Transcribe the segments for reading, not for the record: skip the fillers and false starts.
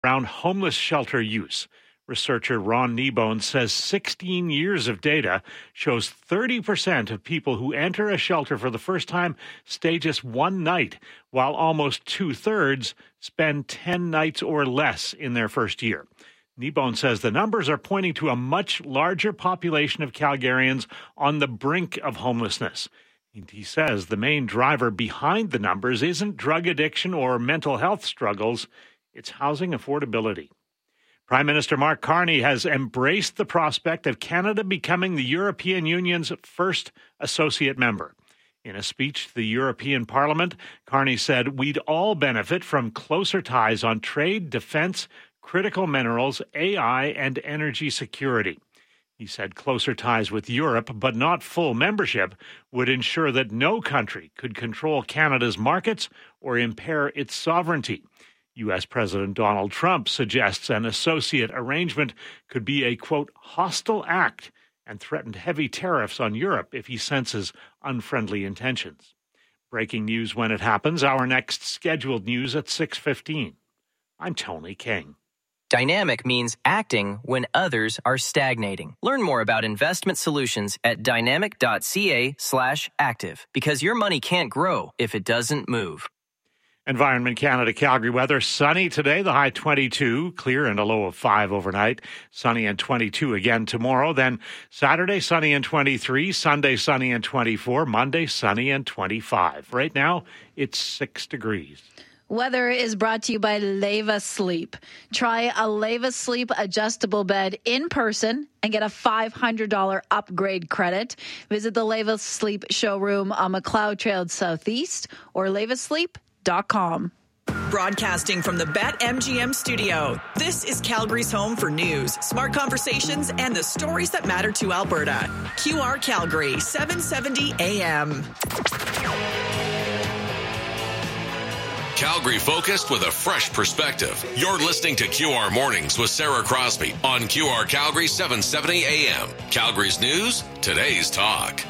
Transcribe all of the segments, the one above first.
around homeless shelter use. Researcher Ron Kneebone says 16 years of data shows 30% of people who enter a shelter for the first time stay just one night, while almost two-thirds spend 10 nights or less in their first year. Kneebone says the numbers are pointing to a much larger population of Calgarians on the brink of homelessness. He says the main driver behind the numbers isn't drug addiction or mental health struggles, it's housing affordability. Prime Minister Mark Carney has embraced the prospect of Canada becoming the European Union's first associate member. In a speech to the European Parliament, Carney said we'd all benefit from closer ties on trade, defense, critical minerals, AI, and energy security. He said closer ties with Europe, but not full membership, would ensure that no country could control Canada's markets or impair its sovereignty. U.S. President Donald Trump suggests an associate arrangement could be a, quote, hostile act and threatened heavy tariffs on Europe if he senses unfriendly intentions. Breaking news when it happens. Our next scheduled news at 6:15. I'm Tony King. Dynamic means acting when others are stagnating. Learn more about investment solutions at dynamic.ca/active, because your money can't grow if it doesn't move. Environment Canada Calgary weather. Sunny today, the high 22, clear and a low of 5 overnight. Sunny and 22 again tomorrow. Then Saturday, sunny and 23. Sunday, sunny and 24. Monday, sunny and 25. Right now, it's 6 degrees. Weather is brought to you by Leva Sleep. Try a Leva Sleep adjustable bed in person and get a $500 upgrade credit. Visit the Leva Sleep showroom on McLeod Trail Southeast or levasleep.com. Broadcasting from the BetMGM studio, this is Calgary's home for news, smart conversations, and the stories that matter to Alberta. QR Calgary, 770 AM. Calgary focused with a fresh perspective. You're listening to QR Mornings with Sarah Crosby on QR Calgary 770 AM. Calgary's news, today's talk.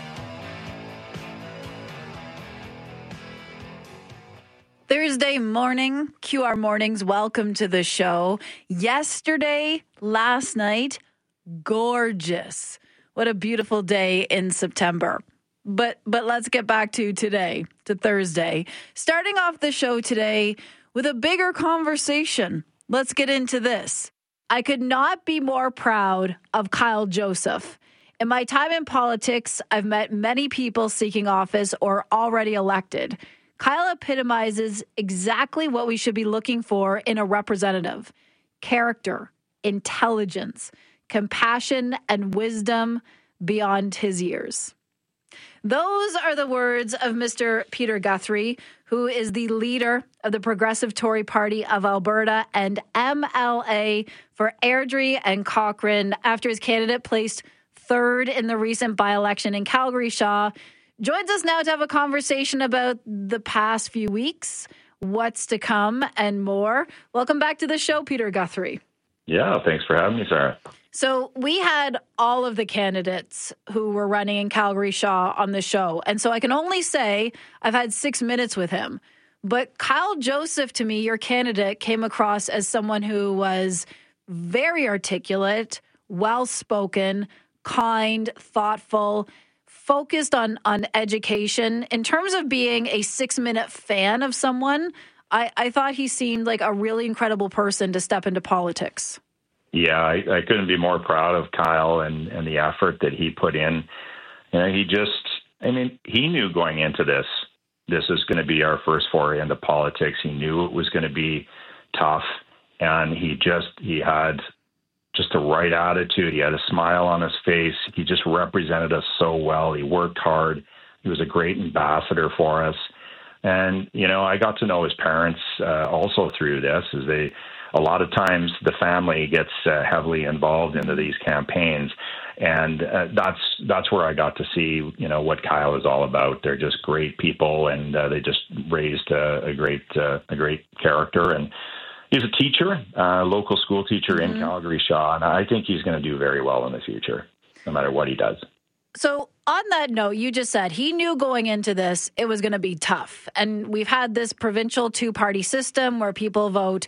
Thursday morning, QR Mornings, welcome to the show. Yesterday, last night, gorgeous. What a beautiful day in September. But let's get back to today, to Thursday. Starting off the show today with a bigger conversation. Let's get into this. I could not be more proud of Kyle Joseph. In my time in politics, I've met many people seeking office or already elected. Kyle epitomizes exactly what we should be looking for in a representative: character, intelligence, compassion, and wisdom beyond his years. Those are the words of Mr. Peter Guthrie, who is the leader of the Progressive Tory Party of Alberta and MLA for Airdrie and Cochrane, after his candidate placed third in the recent by-election in Calgary. Shaw joins us now to have a conversation about the past few weeks, what's to come, and more. Welcome back to the show, Peter Guthrie. Yeah, thanks for having me, Sarah. So we had all of the candidates who were running in Calgary, Shaw, on the show. And so I can only say I've had 6 minutes with him. But Kyle Joseph, to me, your candidate, came across as someone who was very articulate, well-spoken, kind, thoughtful, focused on education. In terms of being a 6-minute fan of someone, I thought he seemed like a really incredible person to step into politics. Yeah, I couldn't be more proud of Kyle and the effort that he put in. You know, he knew going into this is going to be our first foray into politics. He knew it was going to be tough, and he had just the right attitude. He had a smile on his face. He just represented us so well. He worked hard. He was a great ambassador for us. And, you know, I got to know his parents also through this, a lot of times the family gets heavily involved into these campaigns. And that's where I got to see, you know, what Kyle is all about. They're just great people, and they just raised a great character. And he's a teacher, local school teacher in Calgary, Shaw, and I think he's going to do very well in the future, no matter what he does. So on that note, you just said he knew going into this it was going to be tough. And we've had this provincial 2-party system where people vote,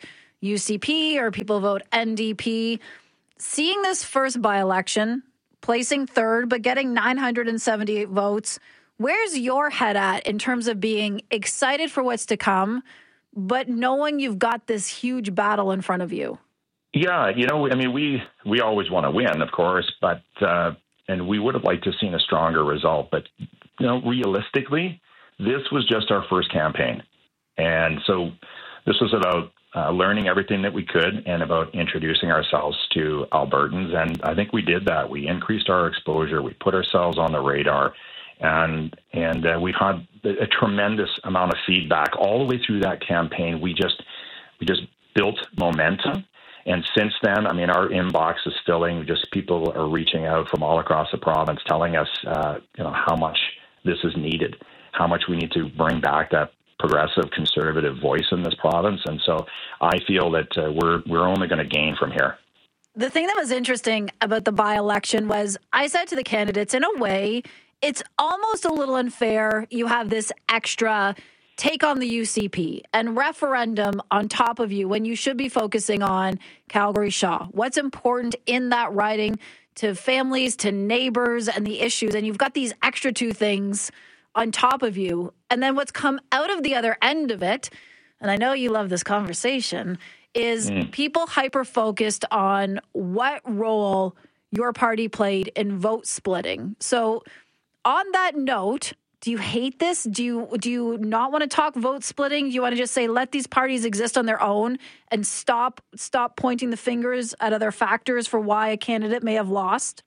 UCP or people vote NDP. Seeing this first by-election, placing third, but getting 978 votes, where's your head at in terms of being excited for what's to come, but knowing you've got this huge battle in front of you? Yeah, we always want to win, of course, but and we would have liked to have seen a stronger result. But, realistically, this was just our first campaign. And so this was about learning everything that we could and about introducing ourselves to Albertans. And I think we did that. We increased our exposure. We put ourselves on the radar. And we've had a tremendous amount of feedback all the way through that campaign. We just built momentum. And since then, our inbox is filling. Just people are reaching out from all across the province, telling us, how much this is needed, how much we need to bring back that progressive conservative voice in this province. And so I feel that we're only going to gain from here. The thing that was interesting about the by-election was I said to the candidates, in a way, it's almost a little unfair. You have this extra take on the UCP and referendum on top of you when you should be focusing on Calgary Shaw. What's important in that riding to families, to neighbors, and the issues. And you've got these extra two things on top of you. And then what's come out of the other end of it, and I know you love this conversation, is people hyper-focused on what role your party played in vote splitting. So on that note, do you hate this? Do you not want to talk vote splitting? Do you want to just say, let these parties exist on their own and stop pointing the fingers at other factors for why a candidate may have lost?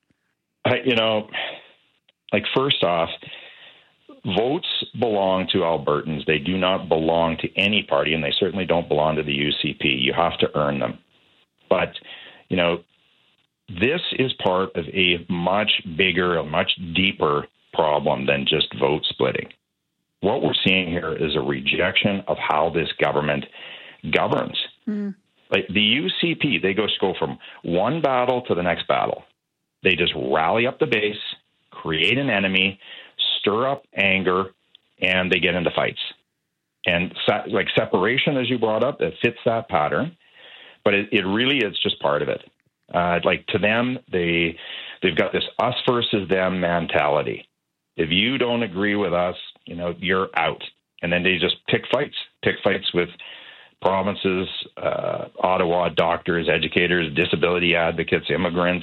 First off, votes belong to Albertans. They do not belong to any party, and they certainly don't belong to the UCP. You have to earn them. But, this is part of a much bigger, a much deeper problem than just vote splitting. What we're seeing here is a rejection of how this government governs. Like the UCP, they go from one battle to the next battle. They just rally up the base, create an enemy, stir up anger, and they get into fights. And separation, as you brought up, it fits that pattern, but it really is just part of it. To them, they've got this us versus them mentality. If you don't agree with us, you're out. And then they just pick fights with provinces, Ottawa, doctors, educators, disability advocates, immigrants,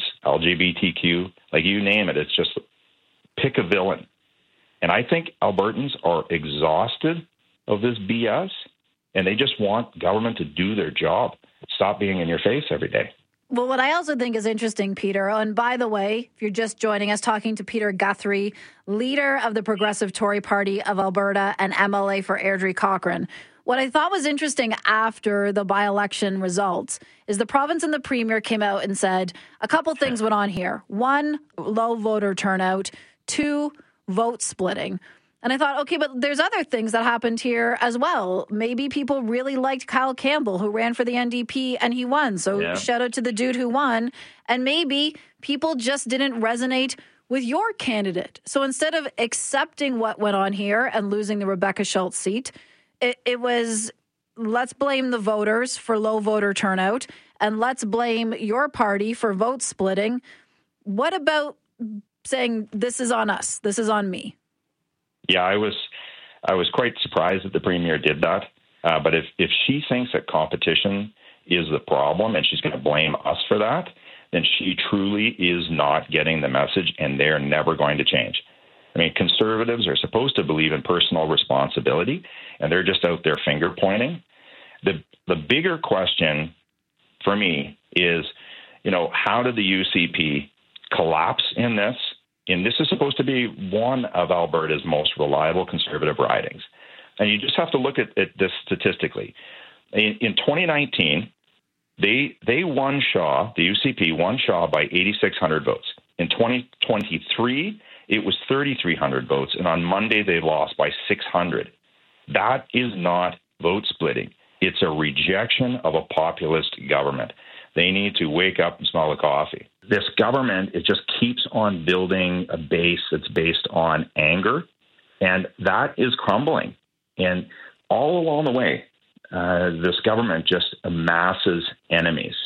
LGBTQ, you name it. It's just pick a villain. And I think Albertans are exhausted of this BS, and they just want government to do their job. Stop being in your face every day. Well, what I also think is interesting, Peter, and by the way, if you're just joining us, talking to Peter Guthrie, leader of the Progressive Tory Party of Alberta and MLA for Airdrie Cochrane. What I thought was interesting after the by-election results is the province and the premier came out and said a couple things went on here. One, low voter turnout. Two, vote splitting. And I thought, okay, but there's other things that happened here as well. Maybe people really liked Kyle Campbell, who ran for the NDP, and he won. So shout out to the dude who won. And maybe people just didn't resonate with your candidate. So instead of accepting what went on here and losing the Rebecca Schultz seat, it was, let's blame the voters for low voter turnout, and let's blame your party for vote splitting. What about saying, this is on us, this is on me? Yeah, I was quite surprised that the premier did that. But if she thinks that competition is the problem and she's going to blame us for that, then she truly is not getting the message, and they're never going to change. Conservatives are supposed to believe in personal responsibility, and they're just out there finger pointing. The bigger question for me is, how did the UCP collapse in this? And this is supposed to be one of Alberta's most reliable conservative ridings. And you just have to look at this statistically. In 2019, they won Shaw, the UCP won Shaw by 8,600 votes. In 2023, it was 3,300 votes. And on Monday, they lost by 600. That is not vote splitting. It's a rejection of a populist government. They need to wake up and smell the coffee. This government, it just keeps on building a base that's based on anger, and that is crumbling. And all along the way, this government just amasses enemies.